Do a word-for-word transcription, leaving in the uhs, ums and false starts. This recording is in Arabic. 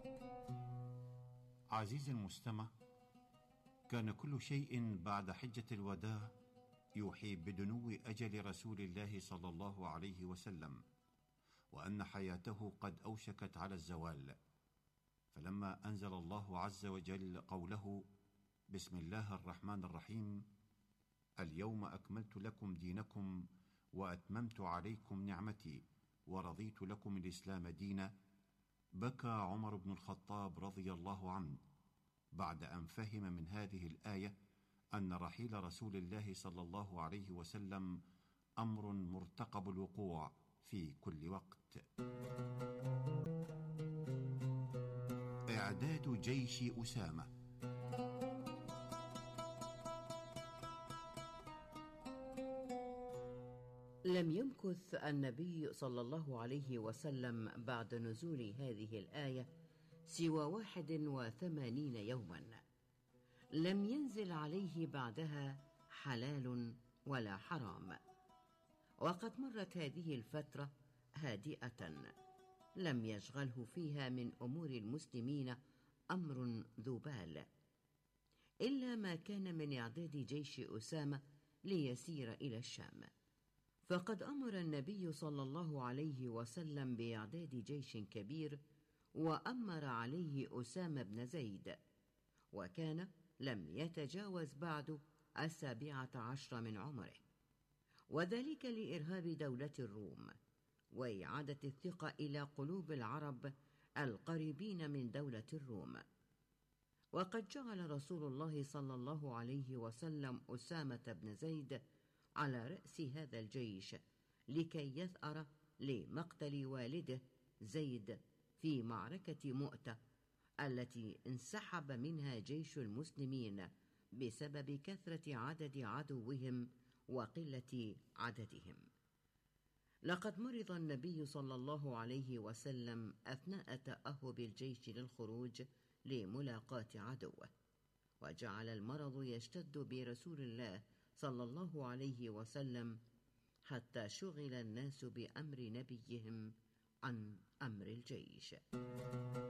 عزيزي المستمع، كان كل شيء بعد حجة الوداع يوحي بدنو أجل رسول الله صلى الله عليه وسلم، وأن حياته قد أوشكت على الزوال. فلما أنزل الله عز وجل قوله: بسم الله الرحمن الرحيم، اليوم أكملت لكم دينكم وأتممت عليكم نعمتي ورضيت لكم الإسلام دينا، بكى عمر بن الخطاب رضي الله عنه بعد أن فهم من هذه الآية أن رحيل رسول الله صلى الله عليه وسلم أمر مرتقب الوقوع في كل وقت. إعداد جيش أسامة. لم يمكث النبي صلى الله عليه وسلم بعد نزول هذه الآية سوى واحد وثمانين يوما، لم ينزل عليه بعدها حلال ولا حرام، وقد مرت هذه الفترة هادئة لم يشغله فيها من أمور المسلمين أمر ذو بال، إلا ما كان من إعداد جيش أسامة ليسير إلى الشام. فقد أمر النبي صلى الله عليه وسلم بإعداد جيش كبير، وأمر عليه أسامة بن زيد، وكان لم يتجاوز بعد السابعة عشر من عمره، وذلك لإرهاب دولة الروم وإعادة الثقة إلى قلوب العرب القريبين من دولة الروم. وقد جعل رسول الله صلى الله عليه وسلم أسامة بن زيد على رأس هذا الجيش لكي يثأر لمقتل والده زيد في معركة مؤتة التي انسحب منها جيش المسلمين بسبب كثرة عدد عدوهم وقلة عددهم. لقد مرض النبي صلى الله عليه وسلم أثناء تأهب الجيش للخروج لملاقاة عدوه، وجعل المرض يشتد برسول الله صلى الله عليه وسلم حتى شغل الناس بأمر نبيهم عن أمر الجيش.